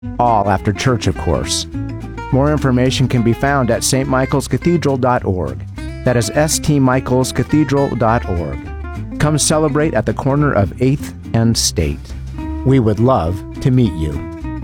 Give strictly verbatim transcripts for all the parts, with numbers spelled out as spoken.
All after church, of course. More information can be found at s t michaels cathedral dot org. That is s t michaels cathedral dot org. Come celebrate at the corner of eighth and State. We would love to meet you.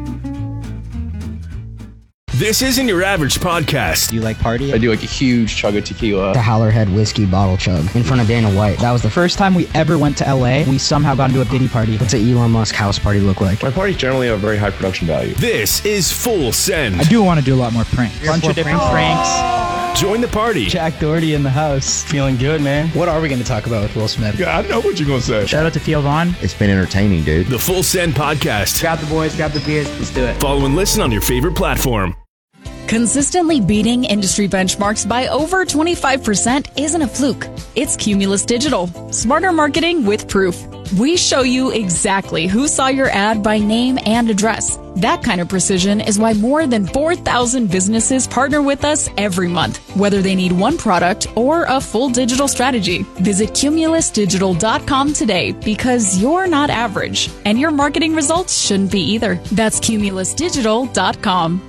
This isn't your average podcast. Do you like party? I do like a huge chug of tequila. The Howlerhead whiskey bottle chug in front of Dana White. That was the first time we ever went to L A. We somehow got into a Diddy party. What's an Elon Musk house party look like? My parties generally have a very high production value. This is Full Send. I do want to do a lot more pranks. Bunch of different pranks. pranks. Join the party. Jack Doherty in the house. Feeling good, man. What are we going to talk about with Will Smith? Yeah, I know what you're going to say. Shout out to Theo Vaughn. It's been entertaining, dude. The Full Send Podcast. Grab the boys, grab the beers, let's do it. Follow and listen on your favorite platform. Consistently beating industry benchmarks by over twenty-five percent isn't a fluke. It's Cumulus Digital. Smarter marketing with proof. We show you exactly who saw your ad by name and address. That kind of precision is why more than four thousand businesses partner with us every month, whether they need one product or a full digital strategy. Visit cumulus digital dot com today because you're not average, and your marketing results shouldn't be either. That's cumulus digital dot com.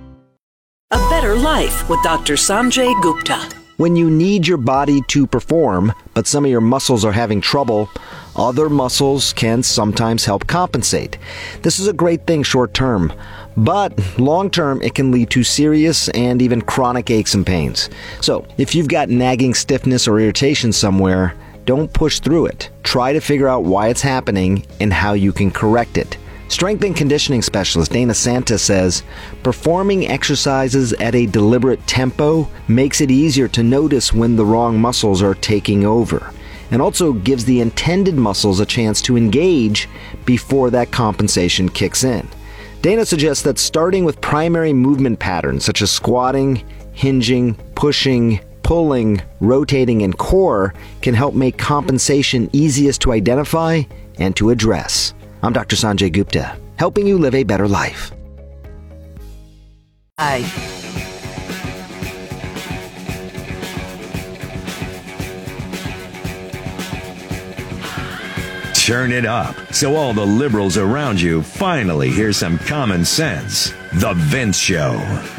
A Better Life with Doctor Sanjay Gupta. When you need your body to perform, but some of your muscles are having trouble, other muscles can sometimes help compensate. This is a great thing short term, but long term it can lead to serious and even chronic aches and pains. So, if you've got nagging stiffness or irritation somewhere, don't push through it. Try to figure out why it's happening and how you can correct it. Strength and conditioning specialist Dana Santa says, performing exercises at a deliberate tempo makes it easier to notice when the wrong muscles are taking over, and also gives the intended muscles a chance to engage before that compensation kicks in. Dana suggests that starting with primary movement patterns such as squatting, hinging, pushing, pulling, rotating, and core can help make compensation easiest to identify and to address. I'm Doctor Sanjay Gupta, helping you live a better life. Hi. Turn it up so all the liberals around you finally hear some common sense. The Vince Show.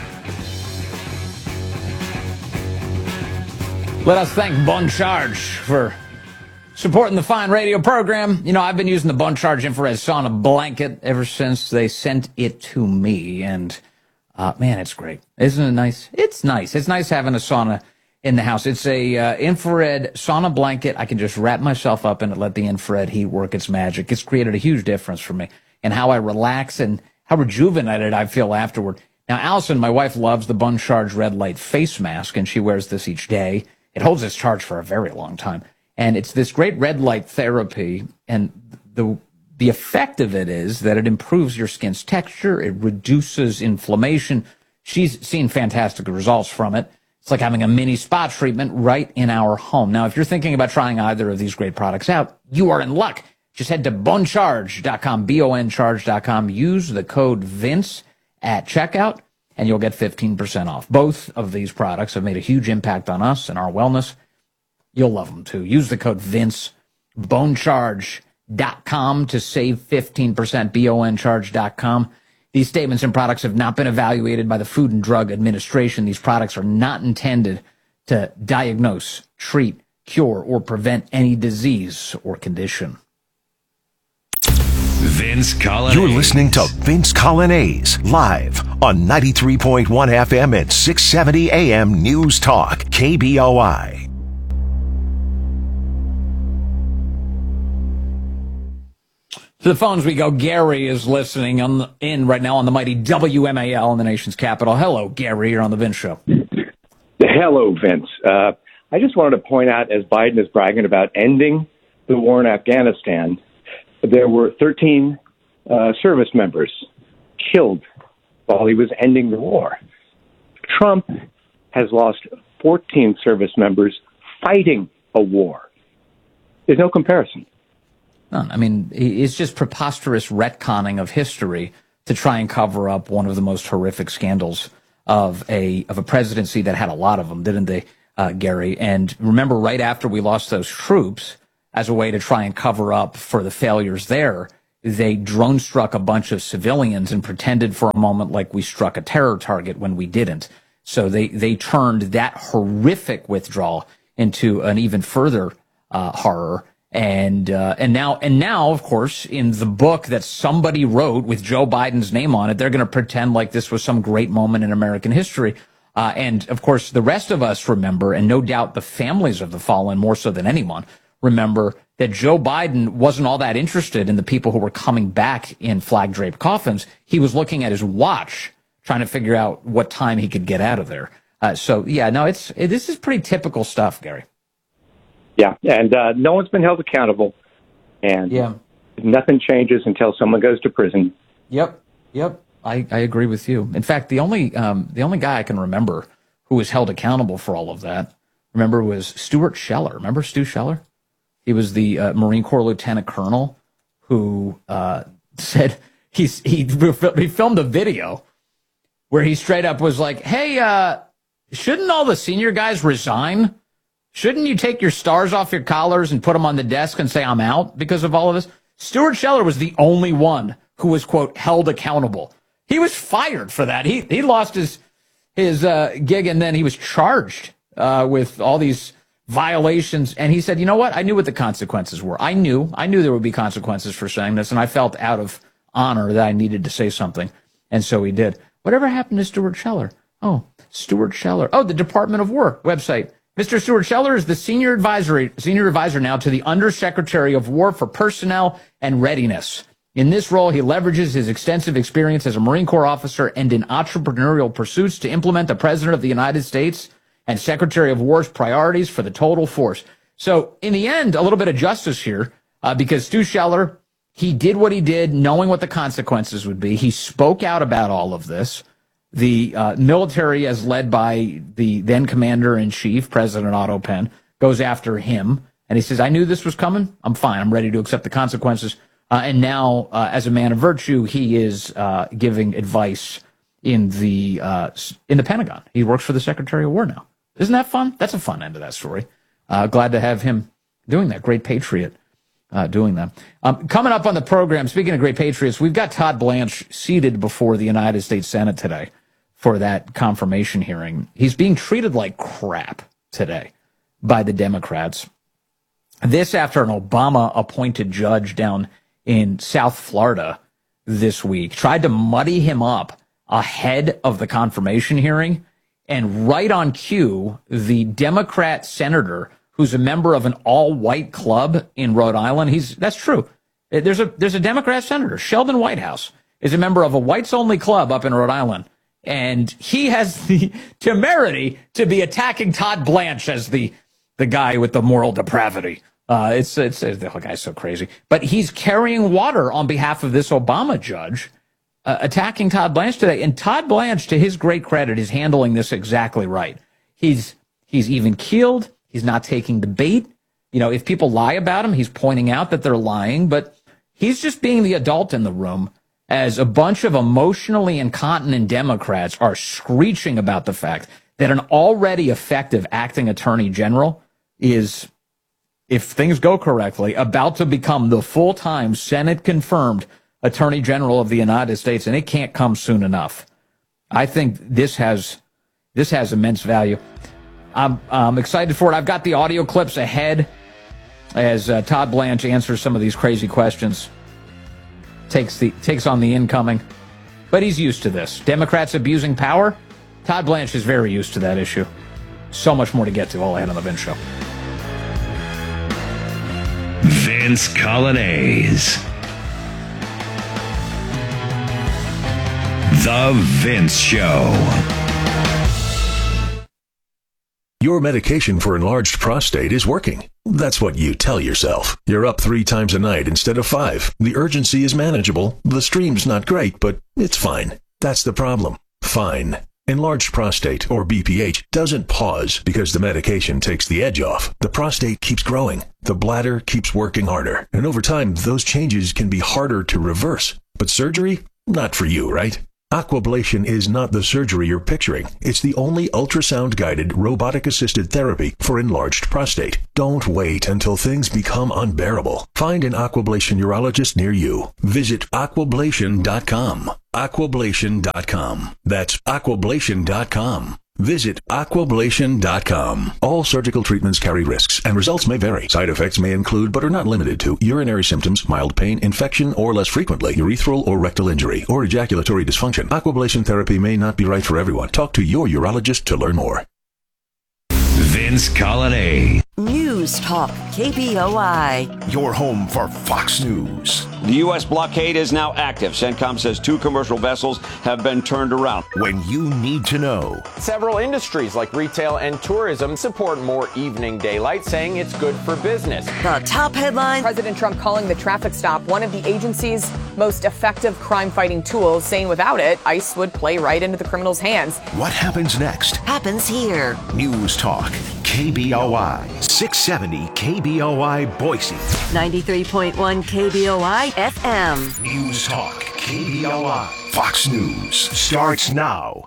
Let us thank Bon Charge for supporting the fine radio program. You know, I've been using the Bon Charge infrared sauna blanket ever since they sent it to me, and uh, man, it's great. Isn't it nice? It's nice. It's nice having a sauna in the house. It's a uh, infrared sauna blanket. I can just wrap myself up in it, let the infrared heat work its magic. It's created a huge difference for me in how I relax and how rejuvenated I feel afterward. Now, Allison, my wife, loves the Bon Charge red light face mask, and she wears this each day. It holds its charge for a very long time. And it's this great red light therapy, and the the effect of it is that it improves your skin's texture, it reduces inflammation. She's seen fantastic results from it. It's like having a mini spa treatment right in our home. Now, if you're thinking about trying either of these great products out, you are in luck. Just head to bon charge dot com, B O N charge dot com. Use the code VINCE at checkout, and you'll get fifteen percent off. Both of these products have made a huge impact on us and our wellness. You'll love them, too. Use the code VINCE, bon charge dot com to save fifteen percent, B O N charge dot com. These statements and products have not been evaluated by the Food and Drug Administration. These products are not intended to diagnose, treat, cure, or prevent any disease or condition. Vince Colonnese. You're listening to Vince Colonnese live on ninety-three point one F M and six seventy A M News Talk, K B O I. To the phones we go. Gary is listening on the, in right now on the mighty W M A L in the nation's capital. Hello, Gary. You're on the Vince Show. Hello, Vince. Uh, I just wanted to point out, as Biden is bragging about ending the war in Afghanistan, there were thirteen uh, service members killed while he was ending the war. Trump has lost fourteen service members fighting a war. There's no comparison. None. I mean, it's just preposterous retconning of history to try and cover up one of the most horrific scandals of a of a presidency that had a lot of them, didn't they, uh, Gary? And remember, right after we lost those troops, as a way to try and cover up for the failures there, they drone struck a bunch of civilians and pretended for a moment like we struck a terror target when we didn't. So they, they turned that horrific withdrawal into an even further uh, horror. And uh, and now, and now, of course, in the book that somebody wrote with Joe Biden's name on it, they're going to pretend like this was some great moment in American history. Uh, and, of course, the rest of us remember, and no doubt the families of the fallen more so than anyone, remember that Joe Biden wasn't all that interested in the people who were coming back in flag-draped coffins. He was looking at his watch, trying to figure out what time he could get out of there. Uh, so, yeah, no, it's it, this is pretty typical stuff, Gary. Yeah, and uh, no one's been held accountable, and yeah. nothing changes until someone goes to prison. Yep, yep. I, I agree with you. In fact, the only um, the only guy I can remember who was held accountable for all of that, remember, was Stuart Scheller. Remember Stu Scheller? He was the uh, Marine Corps lieutenant colonel who uh, said he's, he he filmed a video where he straight up was like, "Hey, uh, shouldn't all the senior guys resign? Shouldn't you take your stars off your collars and put them on the desk and say I'm out because of all of this?" Stuart Scheller was the only one who was, quote, held accountable. He was fired for that. He he lost his his uh, gig, and then he was charged uh, with all these violations. And he said, "You know what? I knew what the consequences were. I knew. I knew there would be consequences for saying this, and I felt out of honor that I needed to say something." And so he did. Whatever happened to Stuart Scheller? Oh, Stuart Scheller. Oh, the Department of War website. Mister Stuart Scheller is the senior advisory senior advisor now to the Undersecretary of War for Personnel and Readiness. In this role, he leverages his extensive experience as a Marine Corps officer and in entrepreneurial pursuits to implement the President of the United States and Secretary of War's priorities for the total force. So, in the end, a little bit of justice here, uh, because Stu Scheller, he did what he did, knowing what the consequences would be. He spoke out about all of this. The uh, military, as led by the then Commander-in-Chief, President Otto Penn, goes after him. And he says, "I knew this was coming. I'm fine. I'm ready to accept the consequences." Uh, and now, uh, as a man of virtue, he is uh, giving advice in the uh, in the Pentagon. He works for the Secretary of War now. Isn't that fun? That's a fun end of that story. Uh, glad to have him doing that. Great patriot uh, doing that. Um, coming up on the program, speaking of great patriots, we've got Todd Blanche seated before the United States Senate today for that confirmation hearing. He's being treated like crap today by the Democrats. This after an Obama-appointed judge down in South Florida this week tried to muddy him up ahead of the confirmation hearing. And right on cue, the Democrat senator who's a member of an all-white club in Rhode Island, he's that's true. There's a there's a Democrat senator, Sheldon Whitehouse, is a member of a whites-only club up in Rhode Island. And he has the temerity to be attacking Todd Blanche as the the guy with the moral depravity. Uh, it's, it's, the guy's so crazy. But he's carrying water on behalf of this Obama judge, uh, attacking Todd Blanche today. And Todd Blanche, to his great credit, is handling this exactly right. He's he's even keeled. He's not taking the bait. You know, if people lie about him, he's pointing out that they're lying. But he's just being the adult in the room as a bunch of emotionally incontinent Democrats are screeching about the fact that an already effective acting attorney general is, if things go correctly, about to become the full-time Senate-confirmed Attorney General of the United States, and it can't come soon enough. I think this has this has immense value. I'm, I'm excited for it. I've got the audio clips ahead as uh, Todd Blanche answers some of these crazy questions, takes the takes on the incoming. But he's used to this. Democrats abusing power? Todd Blanche is very used to that issue. So much more to get to all ahead on The Vince Show. Vince Coglianese. The Vince Show. Your medication for enlarged prostate is working. That's what you tell yourself. You're up three times a night instead of five. The urgency is manageable. The stream's not great, but it's fine. That's the problem. Fine. Enlarged prostate, or B P H, doesn't pause because the medication takes the edge off. The prostate keeps growing. The bladder keeps working harder. And over time, those changes can be harder to reverse. But surgery? Not for you, right? Aquablation is not the surgery you're picturing. It's the only ultrasound-guided, robotic-assisted therapy for enlarged prostate. Don't wait until things become unbearable. Find an Aquablation urologist near you. Visit aquablation dot com. aquablation dot com. That's aquablation dot com. Visit aquablation dot com. All surgical treatments carry risks, and results may vary. Side effects may include, but are not limited to, urinary symptoms, mild pain, infection, or less frequently, urethral or rectal injury, or ejaculatory dysfunction. Aquablation therapy may not be right for everyone. Talk to your urologist to learn more. Vince Colonnade. News Talk K B O I. Your home for Fox News. The U S blockade is now active. CENTCOM says two commercial vessels have been turned around. When you need to know. Several industries like retail and tourism support more evening daylight, saying it's good for business. The top headline. President Trump calling the traffic stop one of the agency's most effective crime-fighting tools, saying without it, ICE would play right into the criminals' hands. What happens next? Happens here. News Talk K B O I. six seventy K B O I Boise. ninety-three point one K B O I F M. News Talk K B O I. Fox News starts now.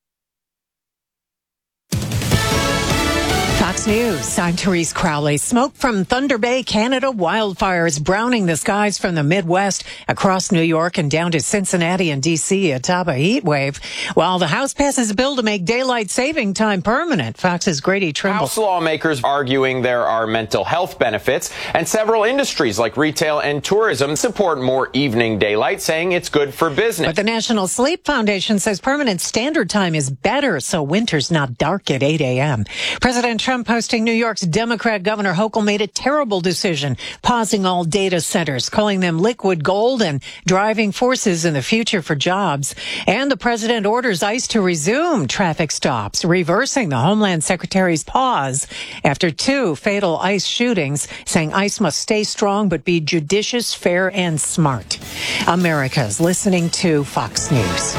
Fox News, I'm Therese Crowley. Smoke from Thunder Bay, Canada. Wildfires browning the skies from the Midwest across New York and down to Cincinnati and D C atop a heat wave. While the House passes a bill to make daylight saving time permanent. Fox's Grady Trimble. House lawmakers arguing there are mental health benefits, and several industries like retail and tourism support more evening daylight, saying it's good for business. But the National Sleep Foundation says permanent standard time is better, so winter's not dark at eight a.m. President Trump hosting New York's Democrat Governor Hochul made a terrible decision, pausing all data centers, calling them liquid gold and driving forces in the future for jobs. And the president orders ICE to resume traffic stops, reversing the Homeland Secretary's pause after two fatal ICE shootings, saying ICE must stay strong but be judicious, fair, and smart. America's listening to Fox News.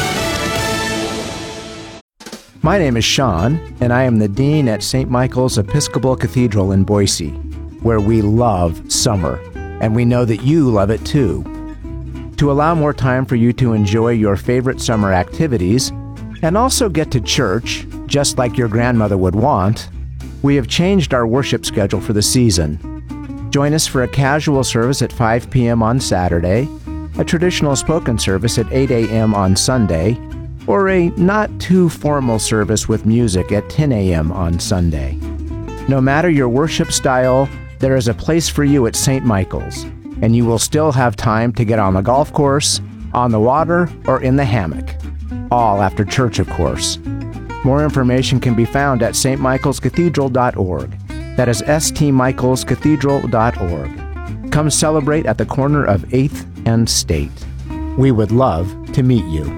My name is Sean, and I am the Dean at Saint Michael's Episcopal Cathedral in Boise, where we love summer, and we know that you love it too. To allow more time for you to enjoy your favorite summer activities, and also get to church, just like your grandmother would want, we have changed our worship schedule for the season. Join us for a casual service at five p.m. on Saturday, a traditional spoken service at eight a.m. on Sunday, or a not-too-formal service with music at ten a.m. on Sunday. No matter your worship style, there is a place for you at Saint Michael's, and you will still have time to get on the golf course, on the water, or in the hammock. All after church, of course. More information can be found at s t michaels cathedral dot org. That is s t michaels cathedral dot org. Come celebrate at the corner of eighth and State. We would love to meet you.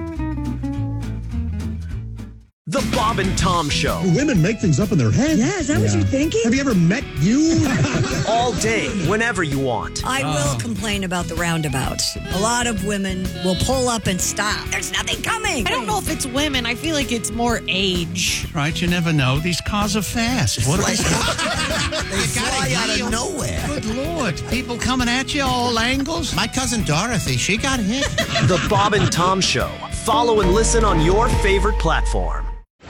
The Bob and Tom Show. Women make things up in their head. Yeah, is that yeah. what you're thinking? Have you ever met you? All day, whenever you want. I will oh. complain about the roundabouts. A lot of women will pull up and stop. There's nothing coming. I don't know if it's women. I feel like it's more age. Right, you never know. These cars are fast. What like, they fly out of nowhere. Good Lord. People coming at you all angles. My cousin Dorothy, she got hit. The Bob and Tom Show. Follow and listen on your favorite platform.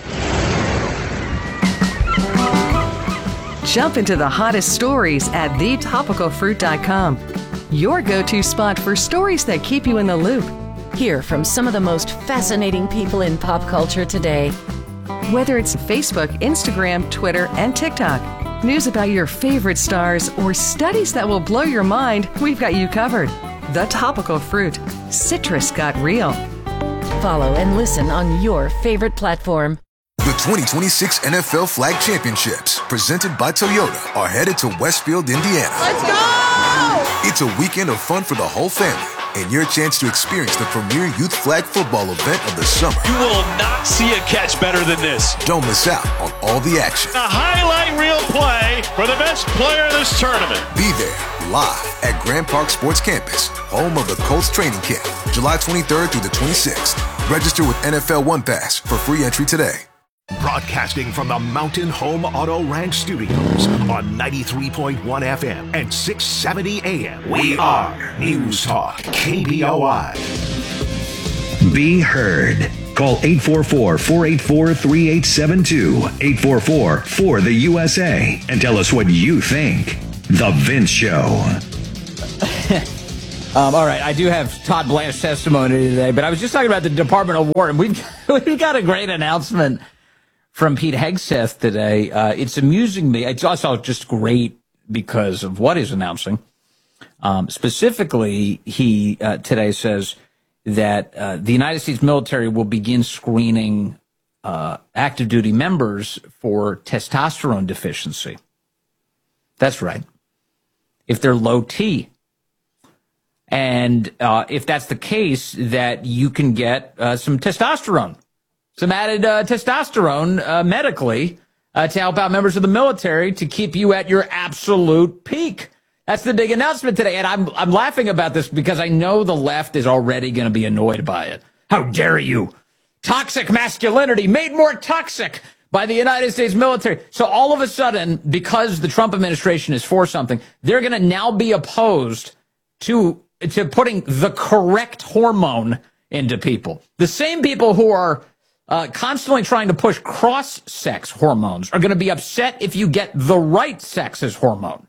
Jump into the hottest stories at the topical fruit dot com. Your go-to spot for stories that keep you in the loop. Hear from some of the most fascinating people in pop culture today. Whether it's Facebook, Instagram, Twitter, and TikTok, news about your favorite stars, or studies that will blow your mind, we've got you covered. The Topical Fruit. Citrus got real. Follow and listen on your favorite platform. The twenty twenty-six N F L Flag Championships, presented by Toyota, are headed to Westfield, Indiana. Let's go! It's a weekend of fun for the whole family, and your chance to experience the premier youth flag football event of the summer. You will not see a catch better than this. Don't miss out on all the action. A highlight reel play for the best player in this tournament. Be there, live at Grand Park Sports Campus, home of the Colts training camp, July twenty-third through the twenty-sixth. Register with N F L One Pass for free entry today. Broadcasting from the Mountain Home Auto Ranch Studios on ninety-three point one F M and six seventy A M. We are News Talk K B O I. Be heard. Call eight four four, four eight four, three eight seven two, eight four four, four the U S A, and tell us what you think. The Vince Show. um, all right, I do have Todd Blanche testimony today, but I was just talking about the Department of War, and we've, we've got a great announcement from Pete Hegseth today. Uh, it's amusing me. It's also just great because of what he's announcing. Um, specifically, he uh, today says that uh, the United States military will begin screening uh, active duty members for testosterone deficiency. That's right. If they're low T. And uh, if that's the case, that you can get uh, some testosterone, some added uh, testosterone uh, medically uh, to help out members of the military to keep you at your absolute peak. That's the big announcement today. And I'm I'm laughing about this because I know the left is already going to be annoyed by it. How dare you? Toxic masculinity made more toxic by the United States military. So all of a sudden, because the Trump administration is for something, they're going to now be opposed to to putting the correct hormone into people. The same people who are uh, constantly trying to push cross-sex hormones are going to be upset if you get the right sex's hormone.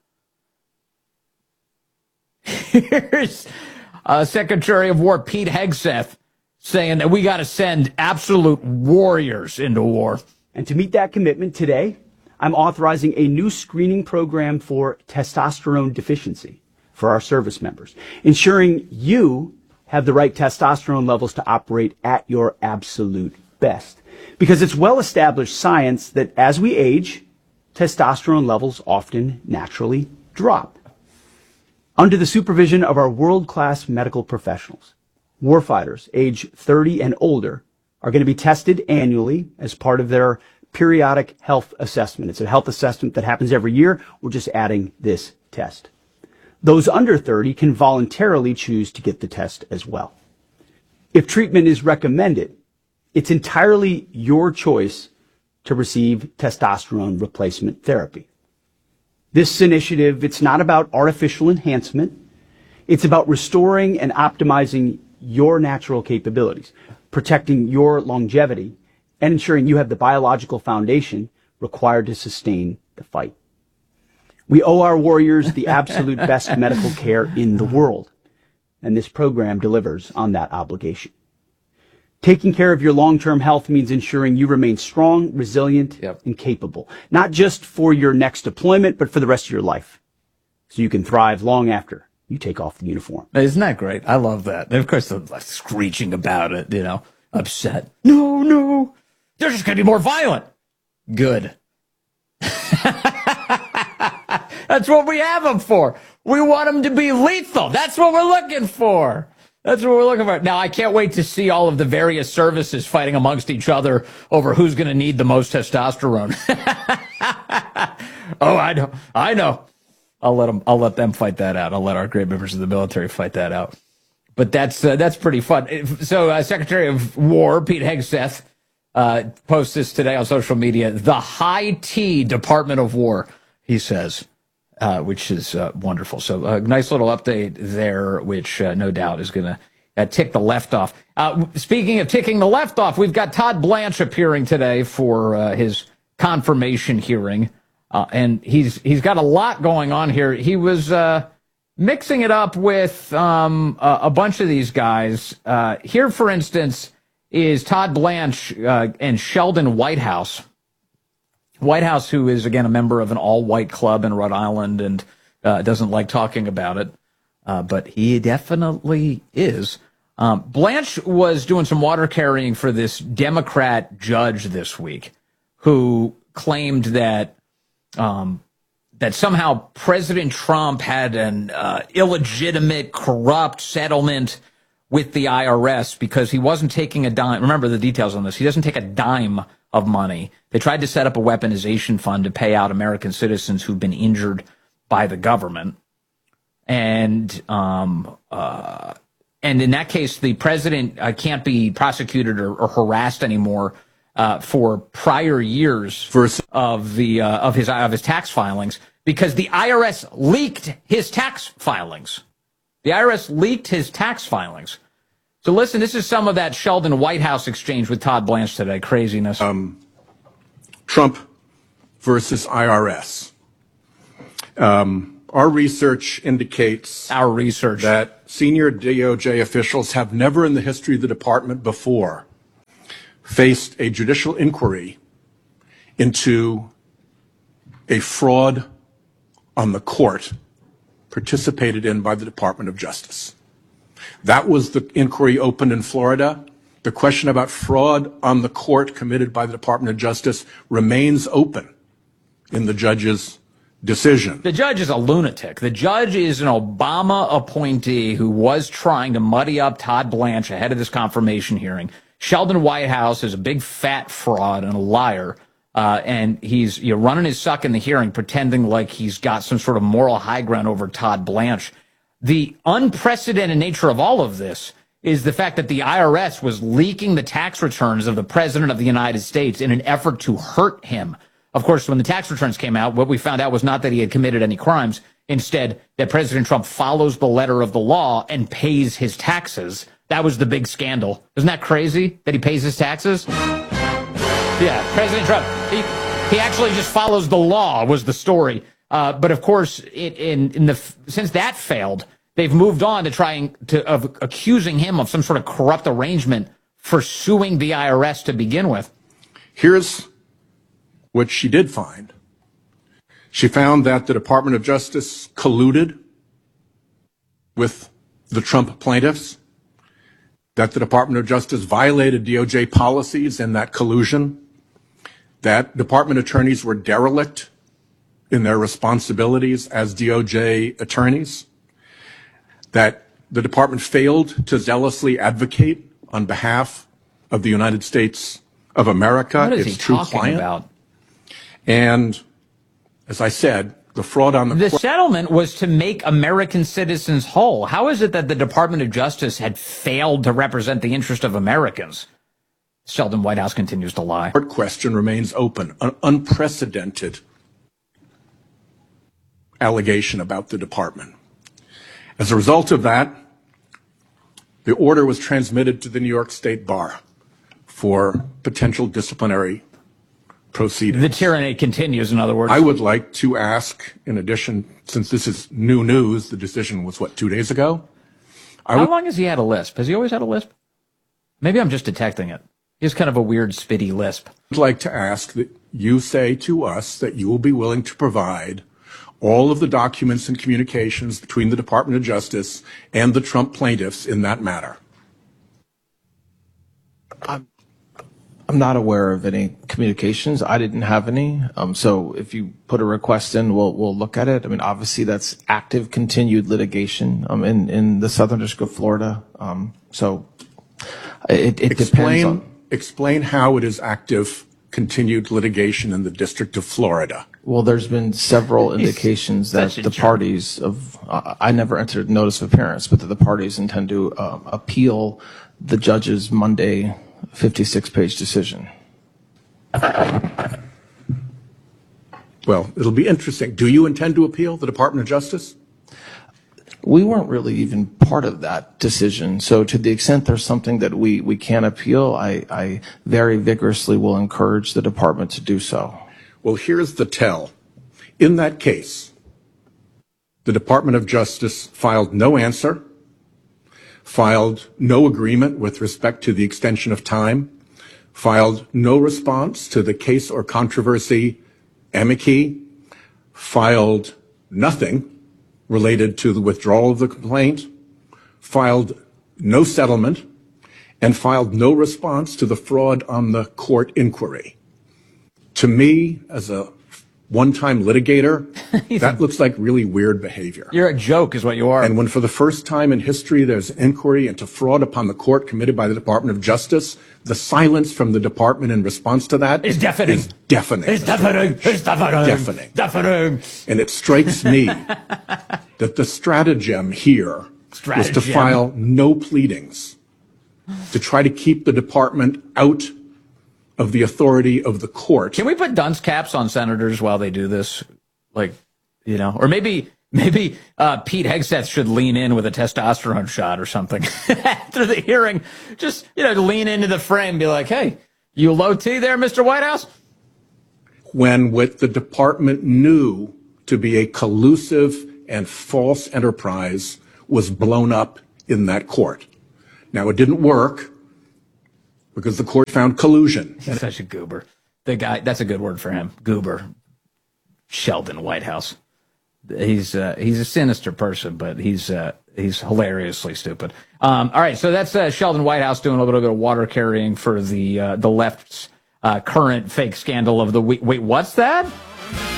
Here's uh, Secretary of War Pete Hegseth saying that we got to send absolute warriors into war. And to meet that commitment today, I'm authorizing a new screening program for testosterone deficiency for our service members, ensuring you have the right testosterone levels to operate at your absolute best. Because it's well-established science that as we age, testosterone levels often naturally drop. Under the supervision of our world-class medical professionals, warfighters age thirty and older are going to be tested annually as part of their periodic health assessment. It's a health assessment that happens every year. We're just adding this test. Those under thirty can voluntarily choose to get the test as well. If treatment is recommended, it's entirely your choice to receive testosterone replacement therapy. This initiative, it's not about artificial enhancement. It's about restoring and optimizing your natural capabilities, protecting your longevity, and ensuring you have the biological foundation required to sustain the fight. We owe our warriors the absolute best medical care in the world, and this program delivers on that obligation. Taking care of your long-term health means ensuring you remain strong, resilient, yep. and capable, not just for your next deployment, but for the rest of your life, so you can thrive long after you take off the uniform. Isn't that great? I love that. And of course, they're like screeching about it, you know, upset. No, no, they're just going to be more violent. Good. That's what we have them for. We want them to be lethal. That's what we're looking for. That's what we're looking for. Now, I can't wait to see all of the various services fighting amongst each other over who's going to need the most testosterone. Oh, I know. I know. I'll let them, I'll let them fight that out. I'll let our great members of the military fight that out. But that's, uh, that's pretty fun. So, uh, Secretary of War Pete Hegseth, uh, posts this today on social media. The high T Department of War, he says. Uh, which is uh, wonderful. So a nice little update there, which uh, no doubt is going to uh, tick the left off. Uh, speaking of ticking the left off, we've got Todd Blanche appearing today for uh, his confirmation hearing. Uh, and he's he's got a lot going on here. He was uh, mixing it up with um, a, a bunch of these guys. Uh, here, for instance, is Todd Blanche uh, and Sheldon Whitehouse. Whitehouse, who is, again, a member of an all-white club in Rhode Island and uh, doesn't like talking about it, uh, but he definitely is. Um, Blanche was doing some water carrying for this Democrat judge this week who claimed that um, that somehow President Trump had an uh, illegitimate, corrupt settlement with the I R S because he wasn't taking a dime. Remember the details on this. He doesn't take a dime of money. They tried to set up a weaponization fund to pay out American citizens who've been injured by the government. And um, uh, and in that case, the president uh, can't be prosecuted or, or harassed anymore uh, for prior years of the uh, of his of his tax filings because the I R S leaked his tax filings. The I R S leaked his tax filings. So listen, this is some of that Sheldon White House exchange with Todd Blanche today. Craziness. Um, Trump versus I R S. Um, our research indicates our research that senior D O J officials have never in the history of the department before faced a judicial inquiry into a fraud on the court participated in by the Department of Justice. That was the inquiry opened in Florida. The question about fraud on the court committed by the Department of Justice remains open in the judge's decision. The judge is a lunatic. The judge is an Obama appointee who was trying to muddy up Todd Blanche ahead of this confirmation hearing. Sheldon Whitehouse is a big fat fraud and a liar. Uh, and he's you know, running his suck in the hearing, pretending like he's got some sort of moral high ground over Todd Blanche. The unprecedented nature of all of this is the fact that the I R S was leaking the tax returns of the President of the United States in an effort to hurt him. Of course, when the tax returns came out, what we found out was not that he had committed any crimes. Instead, that President Trump follows the letter of the law and pays his taxes. That was the big scandal. Isn't that crazy that he pays his taxes? Yeah, President Trump, he, he actually just follows the law was the story. Uh, but of course, it, in, in the since that failed, they've moved on to trying to of accusing him of some sort of corrupt arrangement for suing the I R S to begin with. Here's what she did find. She found that the Department of Justice colluded with the Trump plaintiffs, that the Department of Justice violated D O J policies in that collusion, that department attorneys were derelict in their responsibilities as D O J attorneys, that the department failed to zealously advocate on behalf of the United States of America, What is its he true talking client. about? And as I said, the fraud on the The court- settlement was to make American citizens whole. How is it that the Department of Justice had failed to represent the interest of Americans? Sheldon Whitehouse continues to lie. court question remains open, an unprecedented allegation about the department. As a result of that, the order was transmitted to the New York State Bar for potential disciplinary proceedings. The tyranny continues, in other words. I would like to ask, in addition, since this is new news, the decision was, what, two days ago? I How would, long has he had a lisp? Has he always had a lisp? Maybe I'm just detecting it. He has kind of a weird, spitty lisp. would like to ask that you say to us that you will be willing to provide all of the documents and communications between the Department of Justice and the Trump plaintiffs in that matter. I'm, I'm not aware of any communications. I didn't have any. Um, so if you put a request in, we'll we'll look at it. I mean, obviously that's active, continued litigation um, in in the Southern District of Florida. Um, so it, it explain, depends on. Explain how it is active, continued litigation in the District of Florida. Well, there's been several indications that the parties of, uh, I never entered notice of appearance, but that the parties intend to um, appeal the judge's Monday fifty-six page decision. Well, it'll be interesting. Do you intend to appeal the Department of Justice? We weren't really even part of that decision. So to the extent there's something that we, we can appeal, I, I very vigorously will encourage the department to do so. Well, here's the tell. In that case, the Department of Justice filed no answer, filed no agreement with respect to the extension of time, filed no response to the case or controversy amici, filed nothing related to the withdrawal of the complaint, filed no settlement, and filed no response to the fraud on the court inquiry. To me, as a one-time litigator, that looks like really weird behavior. You're a joke is what you are. And when for the first time in history there's an inquiry into fraud upon the court committed by the Department of Justice, the silence from the department in response to that is deafening. Is deafening. It's deafening. It's deafening. Deafening. Deafening. And it strikes me that the stratagem here is to Stratagem. file no pleadings, to try to keep the department out of the authority of the court. Can we put dunce caps on senators while they do this? Like, you know, or maybe Maybe uh, Pete Hegseth should lean in with a testosterone shot or something after the hearing. Just, you know, lean into the frame and be like, hey, you low T there, Mister Whitehouse? When what the department knew to be a collusive and false enterprise was blown up in that court. Now, it didn't work because the court found collusion. He's such a goober. The guy, that's a good word for him, goober. Sheldon Whitehouse. He's uh, he's a sinister person, but he's uh, he's hilariously stupid. Um, all right, so that's uh, Sheldon Whitehouse doing a little bit of water carrying for the uh, the left's uh, current fake scandal of the week. Wait, what's that?